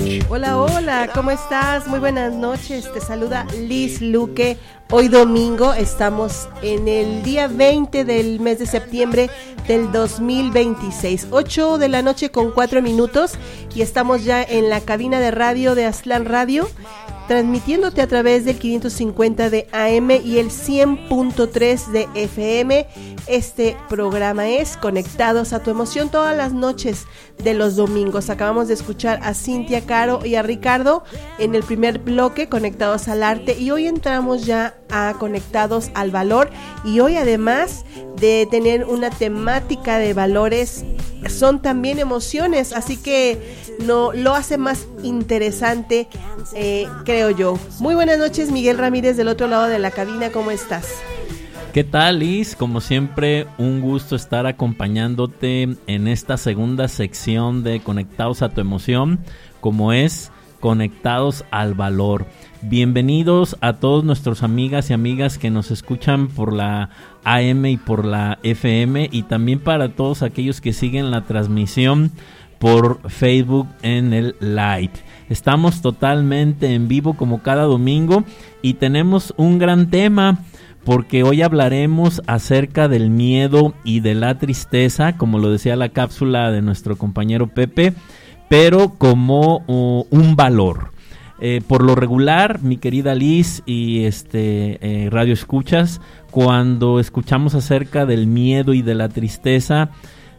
Hola, hola, ¿cómo estás? Muy buenas noches, te saluda Liz Luque. Hoy domingo estamos en el día 20 del mes de septiembre del 2026, 8 de la noche con 4 minutos y estamos ya en la cabina de radio de Aztlán Radio, transmitiéndote a través del 550 de AM y el 100.3 de FM. Este programa es Conectados a tu Emoción todas las noches de los domingos. Acabamos de escuchar a Cintia Caro y a Ricardo en el primer bloque, Conectados al Arte, y hoy entramos ya a Conectados al Valor, y hoy además de tener una temática de valores, son también emociones, así que no lo hace más interesante, creo yo. Muy buenas noches, Miguel Ramírez del otro lado de la cabina, ¿cómo estás? ¿Qué tal, Liz? Como siempre, un gusto estar acompañándote en esta segunda sección de Conectados a tu Emoción, como es Conectados al Valor. Bienvenidos a todos nuestros amigas y amigas que nos escuchan por la AM y por la FM, y también para todos aquellos que siguen la transmisión por Facebook en el Live. Estamos totalmente en vivo como cada domingo y tenemos un gran tema, porque hoy hablaremos acerca del miedo y de la tristeza, como lo decía la cápsula de nuestro compañero Pepe, pero como un valor. Por lo regular, mi querida Liz y Radio Escuchas, cuando escuchamos acerca del miedo y de la tristeza,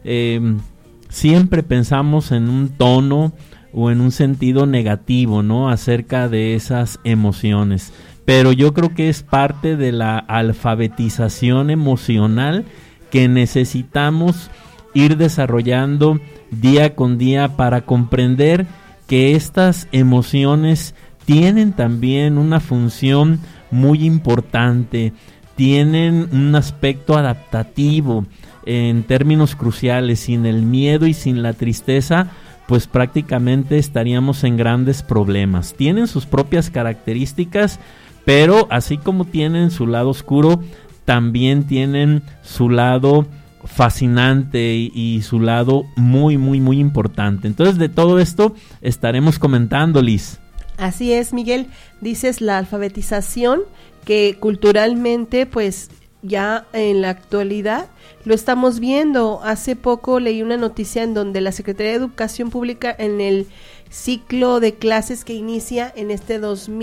siempre pensamos en un tono o en un sentido negativo, ¿no?, acerca de esas emociones. Pero yo creo que es parte de la alfabetización emocional que necesitamos ir desarrollando día con día para comprender que estas emociones tienen también una función muy importante, tienen un aspecto adaptativo en términos cruciales. Sin el miedo y sin la tristeza, pues prácticamente estaríamos en grandes problemas. Tienen sus propias características, pero así como tienen su lado oscuro, también tienen su lado fascinante y su lado muy, muy, muy importante. Entonces, de todo esto estaremos comentando, Liz. Así es, Miguel. Dices la alfabetización, que culturalmente, pues ya en la actualidad lo estamos viendo. Hace poco leí una noticia en donde la Secretaría de Educación Pública, en el ciclo de clases que inicia en este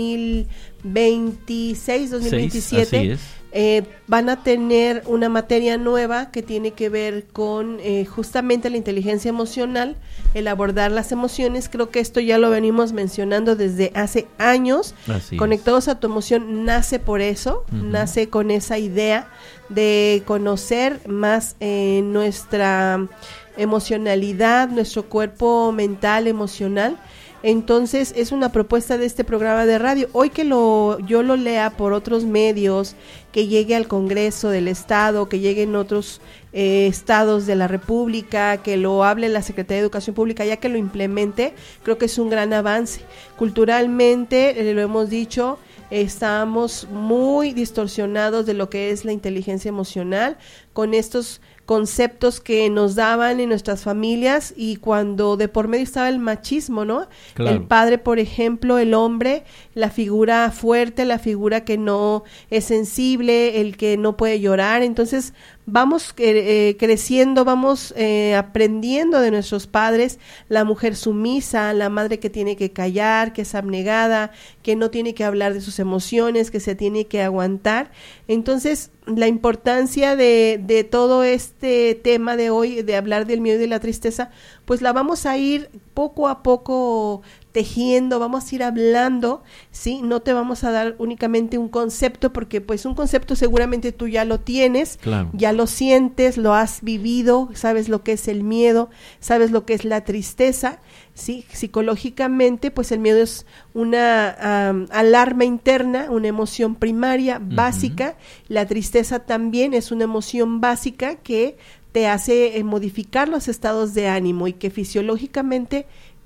2026, 2027, van a tener una materia nueva que tiene que ver con justamente la inteligencia emocional, el abordar las emociones. Creo que esto ya lo venimos mencionando desde hace años. Conectados a tu Emoción nace por eso, nace con esa idea de conocer más nuestra emocionalidad, nuestro cuerpo mental, emocional. Entonces es una propuesta de este programa de radio. Hoy que yo lo lea por otros medios, que llegue al Congreso del Estado, que llegue en otros estados de la República, que lo hable la Secretaría de Educación Pública, ya que lo implemente, creo que es un gran avance. Culturalmente, lo hemos dicho, estamos muy distorsionados de lo que es la inteligencia emocional, con estos conceptos que nos daban en nuestras familias, y cuando de por medio estaba el machismo, ¿no? Claro. El padre, por ejemplo, el hombre, la figura fuerte, la figura que no es sensible, el que no puede llorar. Entonces vamos creciendo, vamos aprendiendo de nuestros padres, la mujer sumisa, la madre que tiene que callar, que es abnegada, que no tiene que hablar de sus emociones, que se tiene que aguantar. Entonces, la importancia de todo este tema de hoy, de hablar del miedo y de la tristeza, pues la vamos a ir poco a poco tejiendo, vamos a ir hablando, ¿sí? No te vamos a dar únicamente un concepto, porque pues un concepto seguramente tú ya lo tienes, claro, ya lo sientes, lo has vivido, sabes lo que es el miedo, sabes lo que es la tristeza, ¿sí? Psicológicamente, pues el miedo es una alarma interna, una emoción primaria, básica. La tristeza también es una emoción básica que te hace modificar los estados de ánimo, y que fisiológicamente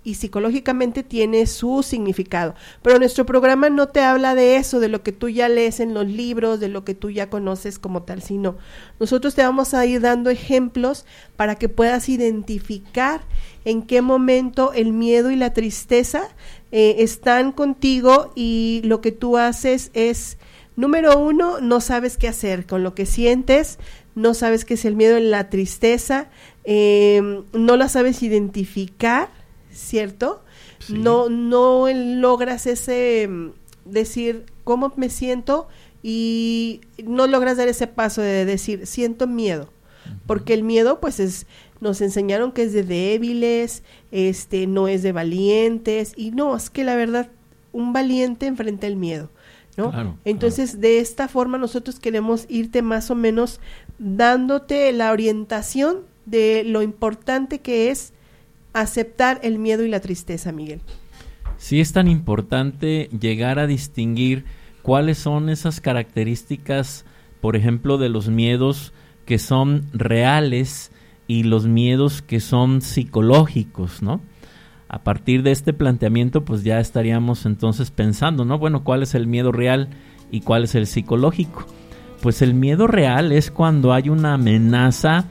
y psicológicamente tiene su significado. Pero nuestro programa no te habla de eso, de lo que tú ya lees en los libros, de lo que tú ya conoces como tal, sino nosotros te vamos a ir dando ejemplos para que puedas identificar en qué momento el miedo y la tristeza están contigo, y lo que tú haces es, número 1, no sabes qué hacer con lo que sientes, no sabes qué es el miedo y la tristeza, no la sabes identificar, ¿cierto? Sí. No logras ese decir cómo me siento, y no logras dar ese paso de decir siento miedo, porque el miedo pues nos enseñaron que es de débiles, no es de valientes, y no, es que la verdad un valiente enfrenta el miedo, ¿no? Claro, entonces, claro. De esta forma nosotros queremos irte más o menos dándote la orientación de lo importante que es aceptar el miedo y la tristeza, Miguel. Sí, es tan importante llegar a distinguir cuáles son esas características, por ejemplo, de los miedos que son reales y los miedos que son psicológicos, ¿no? A partir de este planteamiento, pues ya estaríamos entonces pensando, ¿no? Bueno, ¿cuál es el miedo real y cuál es el psicológico? Pues el miedo real es cuando hay una amenaza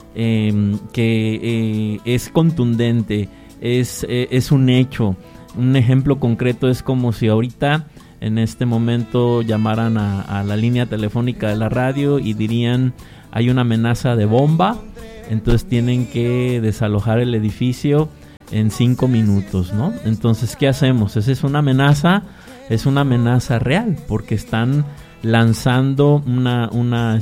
que es contundente, es un hecho. Un ejemplo concreto es como si ahorita en este momento llamaran a la línea telefónica de la radio y dirían hay una amenaza de bomba, entonces tienen que desalojar el edificio en 5 minutos, ¿no? Entonces, ¿qué hacemos? Esa es una amenaza real, porque están lanzando una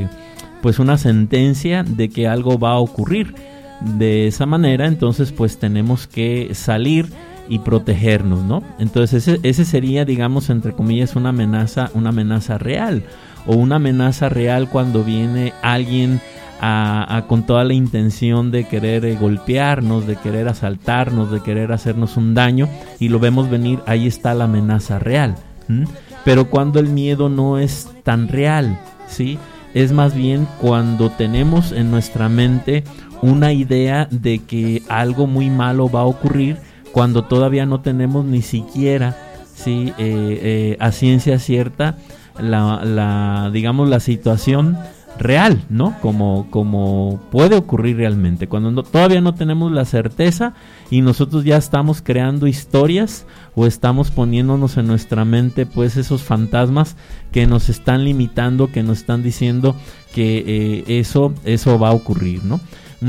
sentencia de que algo va a ocurrir. De esa manera, entonces, pues tenemos que salir y protegernos, ¿no? Entonces, ese sería, digamos, entre comillas, una amenaza real, o una amenaza real cuando viene alguien con toda la intención de querer golpearnos, de querer asaltarnos, de querer hacernos un daño, y lo vemos venir, ahí está la amenaza real. Pero cuando el miedo no es tan real, ¿sí? Es más bien cuando tenemos en nuestra mente una idea de que algo muy malo va a ocurrir, cuando todavía no tenemos ni siquiera, ¿sí? A ciencia cierta digamos la situación real, ¿no? Como puede ocurrir realmente, cuando todavía no tenemos la certeza y nosotros ya estamos creando historias o estamos poniéndonos en nuestra mente pues esos fantasmas que nos están limitando, que nos están diciendo que eso va a ocurrir, ¿no?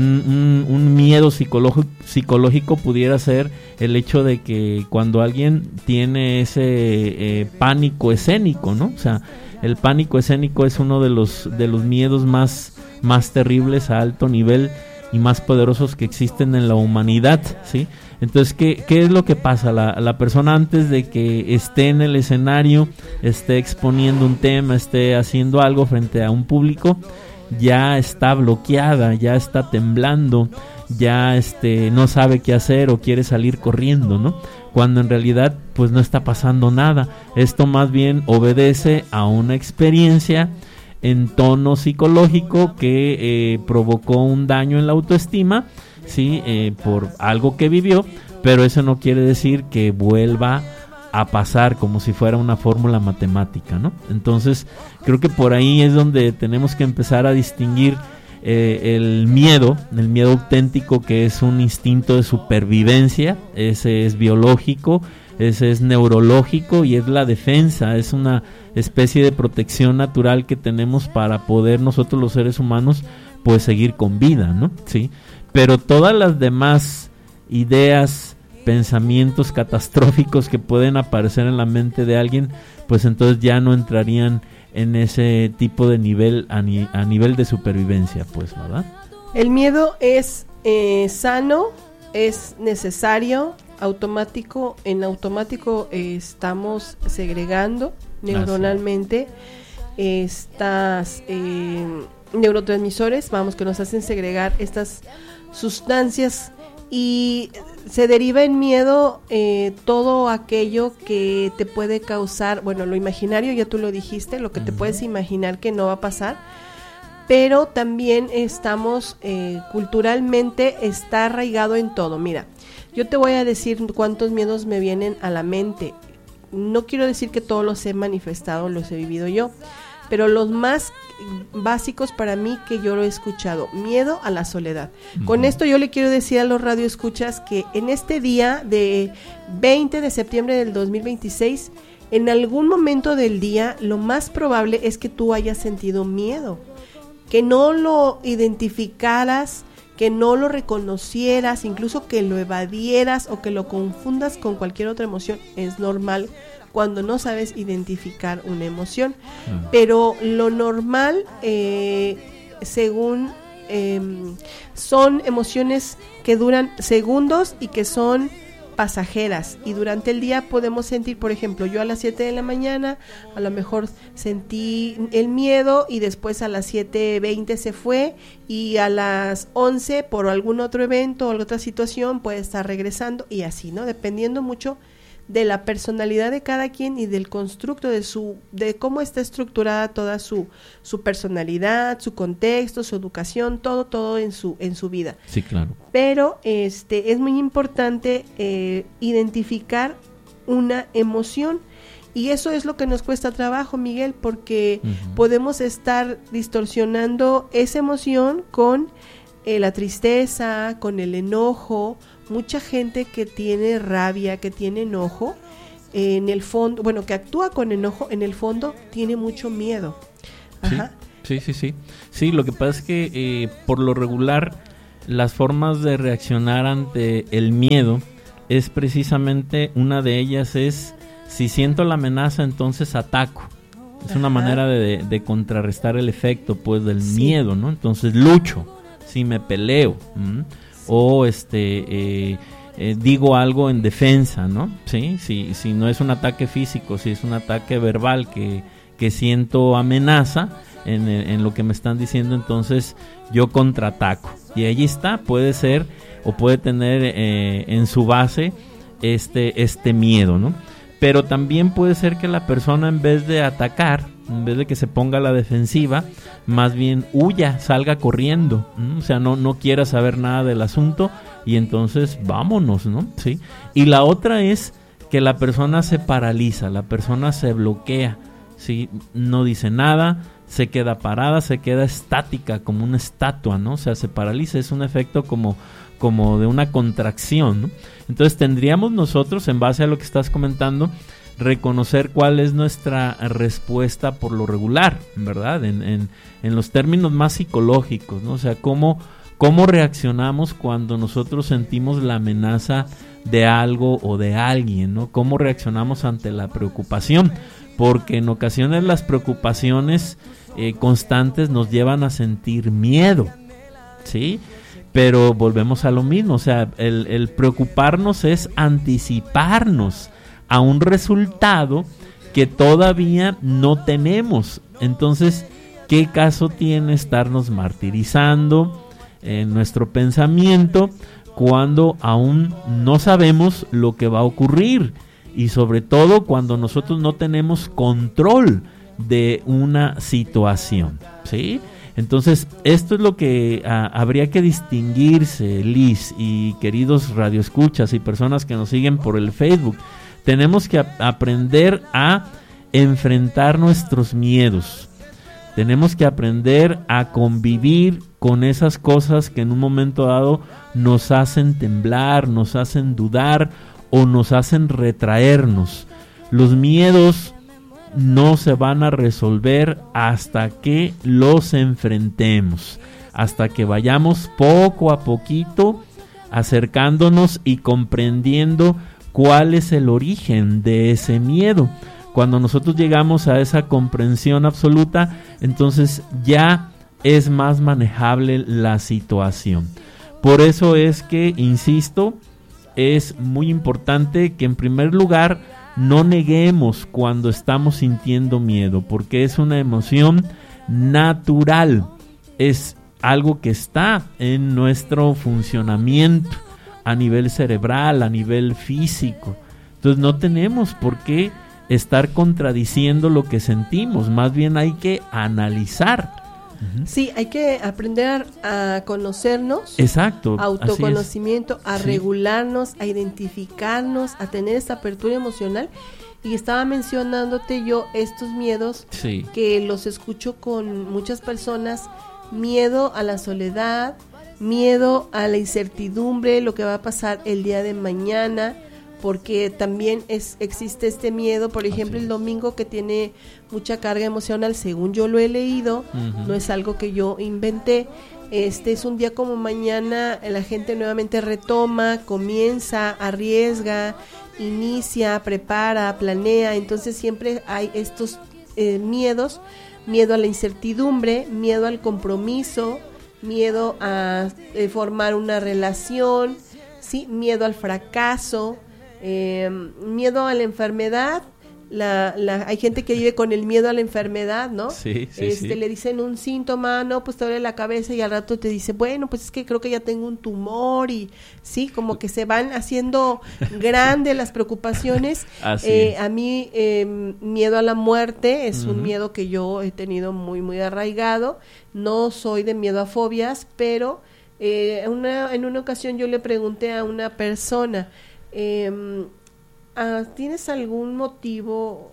Un miedo psicológico pudiera ser el hecho de que cuando alguien tiene ese pánico escénico, ¿no? O sea, el pánico escénico es uno de los miedos más terribles a alto nivel y más poderosos que existen en la humanidad, ¿sí? Entonces, ¿qué es lo que pasa? La persona, antes de que esté en el escenario, esté exponiendo un tema, esté haciendo algo frente a un público, ya está bloqueada, ya está temblando, ya no sabe qué hacer o quiere salir corriendo, ¿no? Cuando en realidad pues no está pasando nada. Esto más bien obedece a una experiencia en tono psicológico que provocó un daño en la autoestima, ¿sí? Por algo que vivió, pero eso no quiere decir que vuelva a pasar como si fuera una fórmula matemática, ¿no? Entonces creo que por ahí es donde tenemos que empezar a distinguir el miedo auténtico, que es un instinto de supervivencia, ese es biológico, ese es neurológico y es la defensa, es una especie de protección natural que tenemos para poder nosotros los seres humanos pues seguir con vida, ¿no? Sí, pero todas las demás ideas, pensamientos catastróficos que pueden aparecer en la mente de alguien, pues entonces ya no entrarían en ese tipo de nivel, a nivel de supervivencia, pues, ¿verdad? El miedo es sano, es necesario, automático. En automático estamos segregando neuronalmente estas neurotransmisores, que nos hacen segregar estas sustancias, y se deriva en miedo todo aquello que te puede causar, bueno, lo imaginario, ya tú lo dijiste, lo que te puedes imaginar que no va a pasar, pero también estamos culturalmente está arraigado en todo. Mira, Yo te voy a decir cuántos miedos me vienen a la mente. No quiero decir que todos los he manifestado, los he vivido yo, pero los más básicos para mí que yo lo he escuchado: miedo a la soledad. Con esto yo le quiero decir a los radioescuchas que en este día de 20 de septiembre del 2026, en algún momento del día, lo más probable es que tú hayas sentido miedo, que no lo identificaras, que no lo reconocieras, incluso que lo evadieras o que lo confundas con cualquier otra emoción. Es normal cuando no sabes identificar una emoción, pero lo normal, según son emociones que duran segundos y que son pasajeras, y durante el día podemos sentir, por ejemplo, yo a las 7 de la mañana a lo mejor sentí el miedo y después a las 7:20 se fue, y a las 11 por algún otro evento o alguna otra situación puede estar regresando, y así, ¿no? Dependiendo mucho de la personalidad de cada quien y del constructo de cómo está estructurada toda su personalidad, su contexto, su educación, todo en su vida. Sí, claro. Pero es muy importante identificar una emoción, y eso es lo que nos cuesta trabajo, Miguel, porque podemos estar distorsionando esa emoción con la tristeza, con el enojo. Mucha gente que tiene rabia, que tiene enojo, en el fondo, bueno, que actúa con enojo, en el fondo tiene mucho miedo. Ajá. Sí. Sí, lo que pasa es que por lo regular las formas de reaccionar ante el miedo es precisamente, una de ellas es: si siento la amenaza, entonces ataco. Es una manera de contrarrestar el efecto, pues, del miedo, ¿no? Entonces lucho, si me peleo, o digo algo en defensa, ¿no? Sí, si no es un ataque físico, si es un ataque verbal que siento amenaza en lo que me están diciendo, entonces yo contraataco. Y ahí está, puede ser o puede tener en su base este miedo, ¿no? Pero también puede ser que la persona, en vez de atacar, en vez de que se ponga a la defensiva, más bien huya, salga corriendo, o sea, no quiera saber nada del asunto, y entonces vámonos, ¿no? Sí. Y la otra es que la persona se paraliza, la persona se bloquea, ¿sí? No dice nada, se queda parada, se queda estática, como una estatua, ¿no? O sea, se paraliza, es un efecto como de una contracción, ¿no? Entonces tendríamos nosotros, en base a lo que estás comentando, reconocer cuál es nuestra respuesta por lo regular, ¿verdad? En los términos más psicológicos, ¿no? O sea, cómo reaccionamos cuando nosotros sentimos la amenaza de algo o de alguien, ¿no? Cómo reaccionamos ante la preocupación, porque en ocasiones las preocupaciones constantes nos llevan a sentir miedo, ¿sí? Pero volvemos a lo mismo, o sea, el preocuparnos es anticiparnos a un resultado que todavía no tenemos. Entonces, ¿qué caso tiene estarnos martirizando en nuestro pensamiento cuando aún no sabemos lo que va a ocurrir? Y sobre todo cuando nosotros no tenemos control de una situación, ¿sí? Entonces, esto es lo que habría que distinguirse, Liz y queridos radioescuchas y personas que nos siguen por el Facebook. Tenemos que aprender a enfrentar nuestros miedos. Tenemos que aprender a convivir con esas cosas que en un momento dado nos hacen temblar, nos hacen dudar o nos hacen retraernos. Los miedos no se van a resolver hasta que los enfrentemos, hasta que vayamos poco a poquito acercándonos y comprendiendo cuál es el origen de ese miedo. Cuando nosotros llegamos a esa comprensión absoluta, entonces ya es más manejable la situación. Por eso es que, insisto, es muy importante que en primer lugar no neguemos cuando estamos sintiendo miedo, porque es una emoción natural, es algo que está en nuestro funcionamiento a nivel cerebral, a nivel físico. Entonces no tenemos por qué estar contradiciendo lo que sentimos, más bien hay que analizar Sí, hay que aprender a conocernos. Exacto. Autoconocimiento, a regularnos, a identificarnos, a tener esta apertura emocional. Y estaba mencionándote yo estos miedos que los escucho con muchas personas. Miedo a la soledad, miedo a la incertidumbre, lo que va a pasar el día de mañana, porque también existe este miedo, por ejemplo, el domingo, que tiene mucha carga emocional, según yo lo he leído, no es algo que yo inventé. Es un día como mañana, la gente nuevamente retoma, comienza, arriesga, inicia, prepara, planea, entonces siempre hay estos miedos, miedo a la incertidumbre, miedo al compromiso, miedo a formar una relación, ¿sí? Miedo al fracaso, miedo a la enfermedad. Hay gente que vive con el miedo a la enfermedad, ¿no? Sí. Le dicen un síntoma, no, pues te duele la cabeza, y al rato te dice, bueno, pues es que creo que ya tengo un tumor, y sí, como que se van haciendo grandes las preocupaciones. A mí, miedo a la muerte es un miedo que yo he tenido muy, muy arraigado. No soy de miedo a fobias, pero en una ocasión yo le pregunté a una persona, ¿tienes algún motivo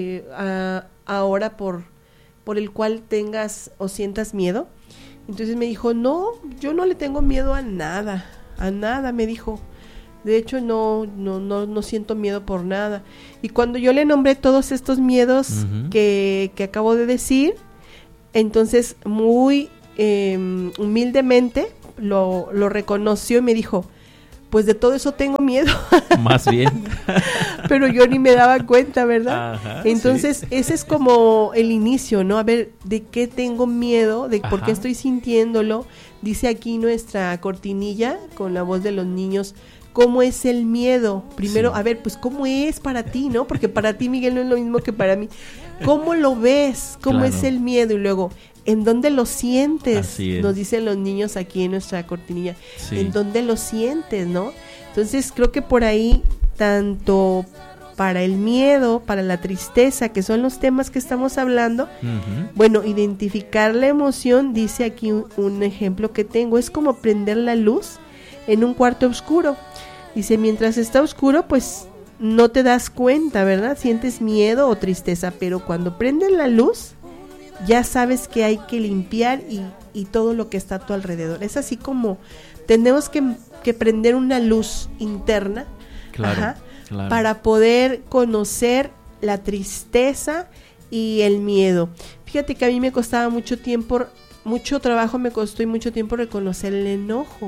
ahora por el cual tengas o sientas miedo? Entonces me dijo, no, yo no le tengo miedo a nada, me dijo. De hecho, no siento miedo por nada. Y cuando yo le nombré todos estos miedos que acabo de decir, entonces muy humildemente lo reconoció y me dijo, pues de todo eso tengo miedo. Más bien. Pero yo ni me daba cuenta, ¿verdad? Ajá, entonces, ese es como el inicio, ¿no? A ver, ¿de qué tengo miedo? ¿De por qué estoy sintiéndolo? Dice aquí nuestra cortinilla, con la voz de los niños, ¿cómo es el miedo? Primero, a ver, pues, ¿cómo es para ti, no? Porque para ti, Miguel, no es lo mismo que para mí. ¿Cómo lo ves? ¿Cómo es el miedo? Y luego, ¿en dónde lo sientes? Nos dicen los niños aquí en nuestra cortinilla. ¿En dónde lo sientes, no? Entonces, creo que por ahí, tanto para el miedo, para la tristeza, que son los temas que estamos hablando, bueno, identificar la emoción, dice aquí un ejemplo que tengo, es como prender la luz en un cuarto oscuro. Dice, mientras está oscuro, pues no te das cuenta, ¿verdad? Sientes miedo o tristeza, pero cuando prendes la luz, ya sabes que hay que limpiar y todo lo que está a tu alrededor. Es así como tenemos que prender una luz interna, claro. Para poder conocer la tristeza y el miedo. Fíjate que a mí me costaba mucho trabajo reconocer el enojo.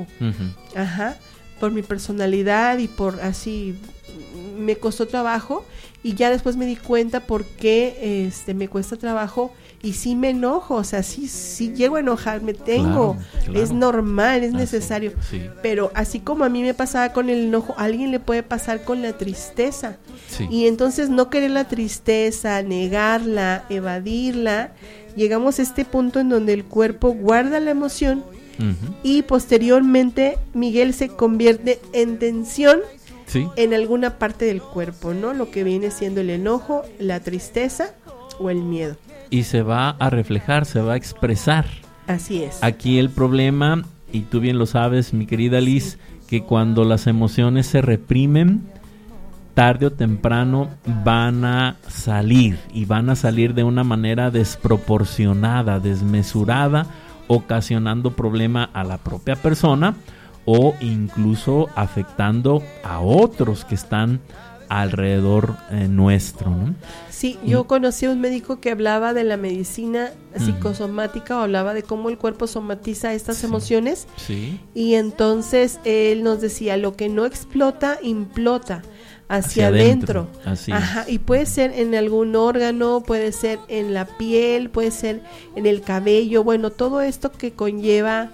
Por mi personalidad y por así me costó trabajo, y ya después me di cuenta por qué me cuesta trabajo. Y sí me enojo, o sea, sí llego a enojarme, claro. Es normal, es necesario, pero así como a mí me pasaba con el enojo, a alguien le puede pasar con la tristeza, y entonces no querer la tristeza, negarla, evadirla, llegamos a este punto en donde el cuerpo guarda la emoción, y posteriormente, Miguel, se convierte en tensión en alguna parte del cuerpo, ¿no? Lo que viene siendo el enojo, la tristeza o el miedo. Y se va a reflejar, se va a expresar. Así es. Aquí el problema, y tú bien lo sabes, mi querida Liz, que cuando las emociones se reprimen, tarde o temprano van a salir, y van a salir de una manera desproporcionada, desmesurada, ocasionando problema a la propia persona o incluso afectando a otros que están alrededor nuestro, ¿no? Sí, yo conocí a un médico que hablaba de la medicina psicosomática, o hablaba de cómo el cuerpo somatiza estas emociones, y entonces él nos decía, lo que no explota, implota hacia adentro. Y puede ser en algún órgano, puede ser en la piel, puede ser en el cabello, bueno, todo esto que conlleva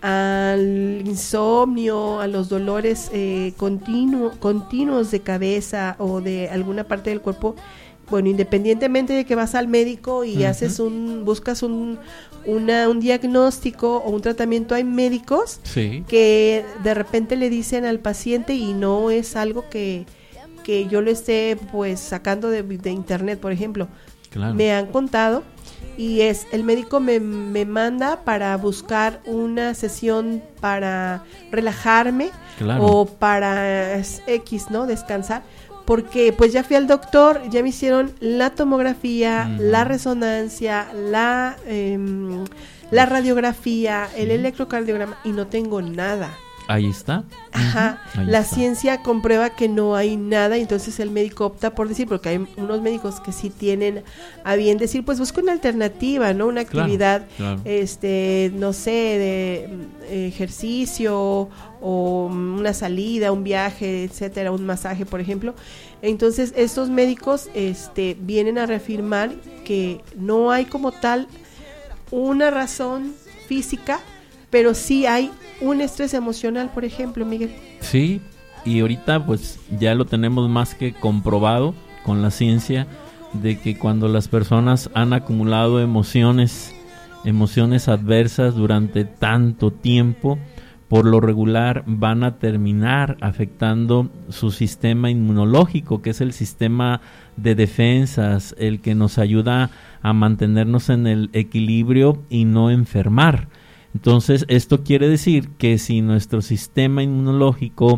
al insomnio, a los dolores continuos de cabeza o de alguna parte del cuerpo. Bueno, independientemente de que vas al médico y buscas un diagnóstico o un tratamiento, hay médicos que de repente le dicen al paciente, y no es algo que yo lo esté pues sacando de internet, por ejemplo. Me han contado y el médico me manda para buscar una sesión para relajarme, claro, o para X, ¿no? Descansar, porque pues ya fui al doctor, ya me hicieron la tomografía, la resonancia, la radiografía, el electrocardiograma, y no tengo nada. Ahí está. Ajá. La ciencia comprueba que no hay nada, y entonces el médico opta por decir, porque hay unos médicos que sí tienen a bien decir, pues busca una alternativa, ¿no? Una actividad, claro. No sé, de ejercicio, o una salida, un viaje, etcétera, un masaje, por ejemplo. Entonces, estos médicos vienen a reafirmar que no hay como tal una razón física, pero sí hay un estrés emocional, por ejemplo, Miguel. Sí, y ahorita pues ya lo tenemos más que comprobado con la ciencia, de que cuando las personas han acumulado emociones adversas durante tanto tiempo, por lo regular van a terminar afectando su sistema inmunológico, que es el sistema de defensas, el que nos ayuda a mantenernos en el equilibrio y no enfermar. Entonces, esto quiere decir que si nuestro sistema inmunológico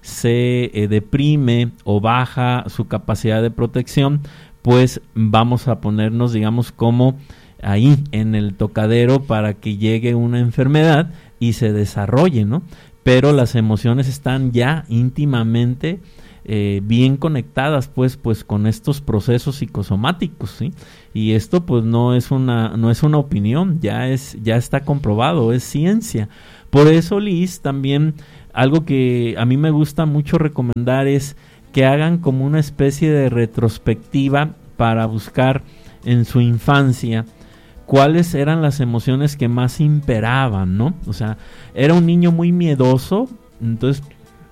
se deprime o baja su capacidad de protección, pues vamos a ponernos, digamos, como ahí en el tocadero para que llegue una enfermedad y se desarrolle, ¿no? Pero las emociones están ya íntimamente bien conectadas pues con estos procesos psicosomáticos, ¿sí? Y esto pues no es una opinión, ya está comprobado, es ciencia. Por eso, Liz, también algo que a mí me gusta mucho recomendar es que hagan como una especie de retrospectiva para buscar en su infancia cuáles eran las emociones que más imperaban, ¿no? O sea, era un niño muy miedoso, entonces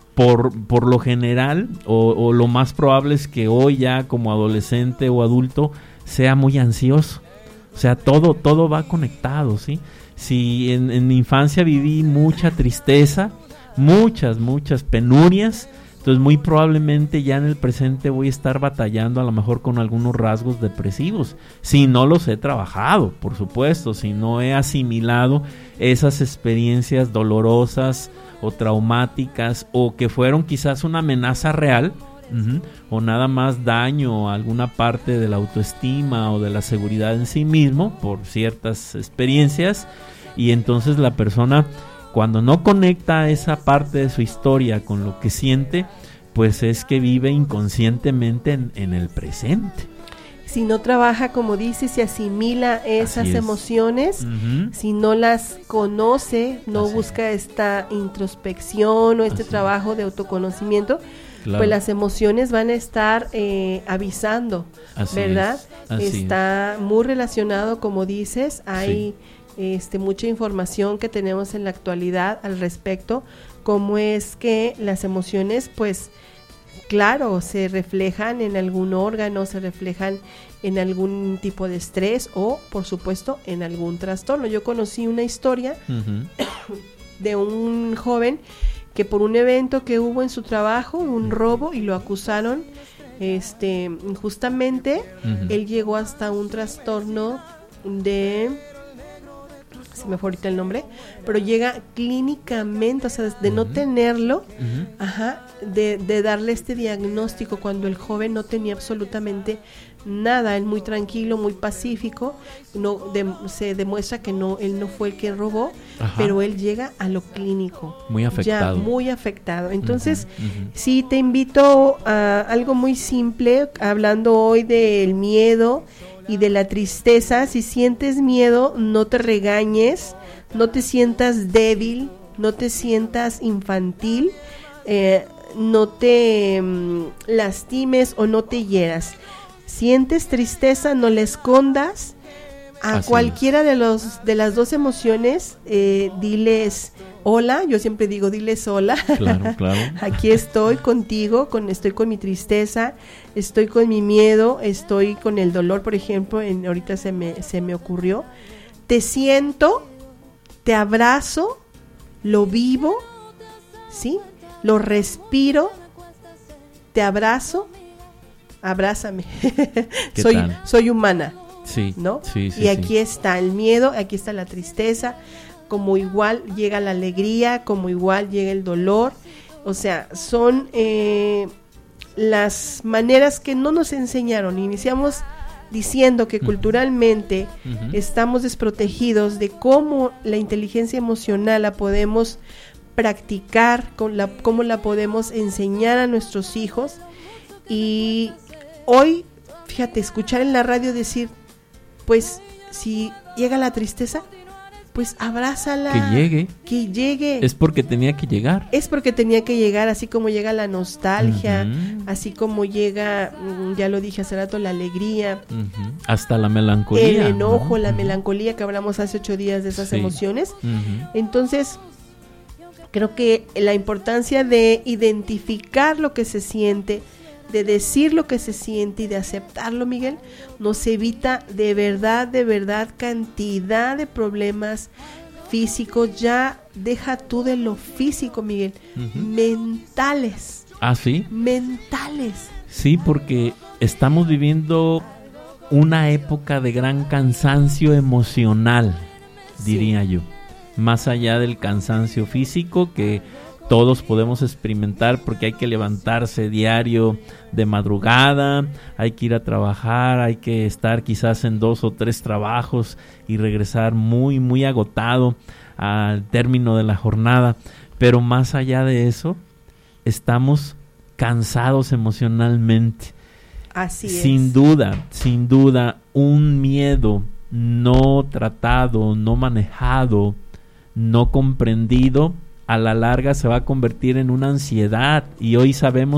por lo general, o lo más probable es que hoy ya como adolescente o adulto sea muy ansioso. O sea, todo va conectado, ¿sí? Si en mi infancia viví mucha tristeza, muchas penurias, entonces muy probablemente ya en el presente voy a estar batallando a lo mejor con algunos rasgos depresivos, si no los he trabajado, por supuesto, si no he asimilado esas experiencias dolorosas o traumáticas, o que fueron quizás una amenaza real, o nada más daño a alguna parte de la autoestima o de la seguridad en sí mismo por ciertas experiencias. Y entonces la persona, cuando no conecta esa parte de su historia con lo que siente, pues es que vive inconscientemente en el presente. Si no trabaja, como dice, si asimila esas emociones, si no las conoce, no busca esta introspección o este trabajo de autoconocimiento, claro, pues las emociones van a estar avisando, ¿verdad? Está muy relacionado, como dices, hay mucha información que tenemos en la actualidad al respecto, cómo es que las emociones, pues, claro, se reflejan en algún órgano, se reflejan en algún tipo de estrés o, por supuesto, en algún trastorno. Yo conocí una historia de un joven que por un evento que hubo en su trabajo, un robo, y lo acusaron, justamente, él llegó hasta un trastorno de... se me fue ahorita el nombre, pero llega clínicamente, o sea, de no tenerlo, de darle este diagnóstico cuando el joven no tenía absolutamente nada, él muy tranquilo, muy pacífico, se demuestra que él no fue el que robó, pero él llega a lo clínico, muy afectado. Ya muy afectado. Entonces, sí te invito a algo muy simple, hablando hoy del miedo y de la tristeza. Si sientes miedo, no te regañes, no te sientas débil, no te sientas infantil, no te lastimes o no te hieras. Sientes tristeza, no la escondas. A cualquiera de las dos emociones, diles hola. Yo siempre digo, diles hola. Claro. Aquí estoy contigo, estoy con mi tristeza, estoy con mi miedo, estoy con el dolor, por ejemplo, ahorita se me ocurrió. Te siento, te abrazo, lo vivo, ¿sí? Lo respiro, te abrazo, abrázame. Soy humana. Sí, ¿no? Sí, y aquí está el miedo, aquí está la tristeza, como igual llega la alegría, como igual llega el dolor. O sea, son las maneras que no nos enseñaron. Iniciamos diciendo que culturalmente estamos desprotegidos de cómo la inteligencia emocional la podemos practicar, cómo la podemos enseñar a nuestros hijos. Y hoy, fíjate, escuchar en la radio decir, pues si llega la tristeza, pues abrázala. Que llegue. Es porque tenía que llegar. Es porque tenía que llegar, así como llega la nostalgia, así como llega, ya lo dije hace rato, la alegría. Hasta la melancolía. El enojo, ¿no? La melancolía, que hablamos hace 8 días de esas emociones. Entonces, creo que la importancia de identificar lo que se siente, de decir lo que se siente y de aceptarlo, Miguel, nos evita de verdad cantidad de problemas físicos. Ya deja tú de lo físico, Miguel, mentales. ¿Ah, sí? Mentales. Sí, porque estamos viviendo una época de gran cansancio emocional, diría yo, más allá del cansancio físico que todos podemos experimentar, porque hay que levantarse diario de madrugada, hay que ir a trabajar, hay que estar quizás en 2 o 3 trabajos y regresar muy, muy agotado al término de la jornada. Pero más allá de eso, estamos cansados emocionalmente. Así es. Sin duda, un miedo no tratado, no manejado, no comprendido, a la larga se va a convertir en una ansiedad, y hoy sabemos